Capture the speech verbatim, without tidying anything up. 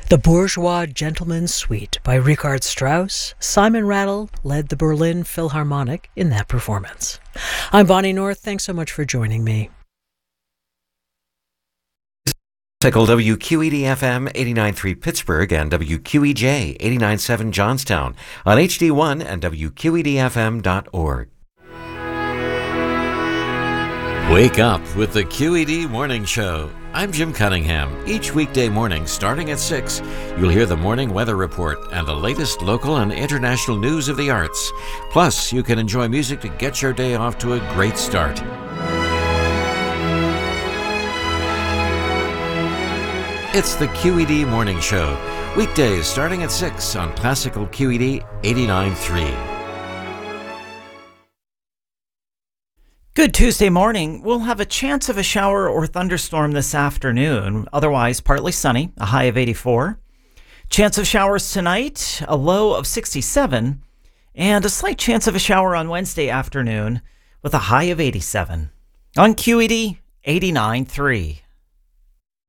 The Bourgeois Gentleman's Suite by Richard Strauss. Simon Rattle led the Berlin Philharmonic in that performance. I'm Bonnie North. Thanks so much for joining me. W Q E D F M eighty-nine point three Pittsburgh and W Q E J eighty-nine point seven Johnstown on H D one and W Q E D F M dot org. Wake up with the Q E D Morning Show. I'm Jim Cunningham. Each weekday morning starting at six, you'll hear the morning weather report and the latest local and international news of the arts. Plus, you can enjoy music to get your day off to a great start. It's the Q E D Morning Show. Weekdays starting at six on Classical Q E D eighty-nine point three. Good Tuesday morning. We'll have a chance of a shower or thunderstorm this afternoon. Otherwise, partly sunny, a high of eighty-four. Chance of showers tonight, a low of sixty-seven. And a slight chance of a shower on Wednesday afternoon with a high of eighty-seven. On Q E D eighty-nine point three.